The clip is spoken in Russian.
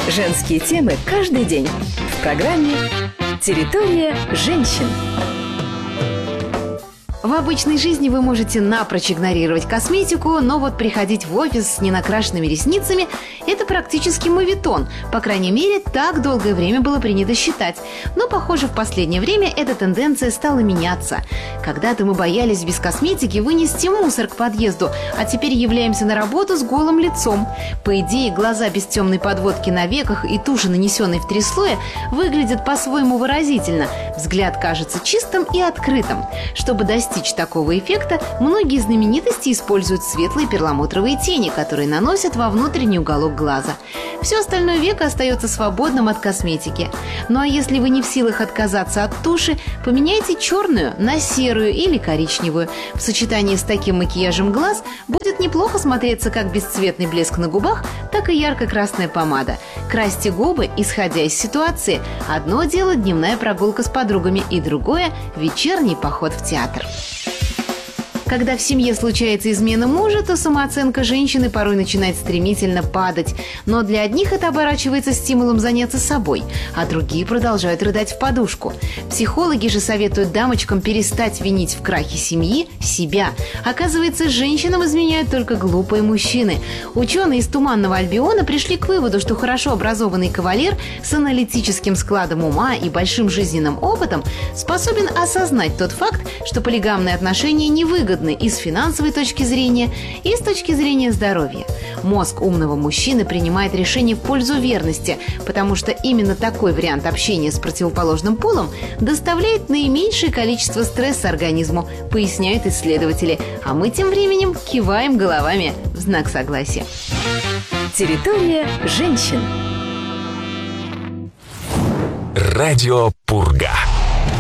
Женские темы каждый день в программе «Территория женщин». В обычной жизни вы можете напрочь игнорировать косметику, но вот приходить в офис с ненакрашенными ресницами – это практически моветон. По крайней мере, так долгое время было принято считать. Но, похоже, в последнее время эта тенденция стала меняться. Когда-то мы боялись без косметики вынести мусор к подъезду, а теперь являемся на работу с голым лицом. По идее, глаза без темной подводки на веках и туши, нанесенной в 3 слоя, выглядят по-своему выразительно. Взгляд кажется чистым и открытым. Чтобы достичь такого эффекта, многие знаменитости используют светлые перламутровые тени, которые наносят во внутренний уголок глаза. Все остальное веко остается свободным от косметики. Ну а если вы не в силах отказаться от туши, поменяйте черную на серую или коричневую. В сочетании с таким макияжем глаз будет неплохо смотреться как бесцветный блеск на губах, так и ярко-красная помада. Красьте губы, исходя из ситуации. Одно дело дневная прогулка с подругами, и другое – вечерний поход в театр. Когда в семье случается измена мужа, то самооценка женщины порой начинает стремительно падать. Но для одних это оборачивается стимулом заняться собой, а другие продолжают рыдать в подушку. Психологи же советуют дамочкам перестать винить в крахе семьи себя. Оказывается, женщинам изменяют только глупые мужчины. Ученые из Туманного Альбиона пришли к выводу, что хорошо образованный кавалер с аналитическим складом ума и большим жизненным опытом способен осознать тот факт, что полигамные отношения невыгодны и с финансовой точки зрения, и с точки зрения здоровья. Мозг умного мужчины принимает решение в пользу верности, потому что именно такой вариант общения с противоположным полом доставляет наименьшее количество стресса организму, поясняют исследователи. А мы тем временем киваем головами в знак согласия. Территория женщин. Радио Пурга.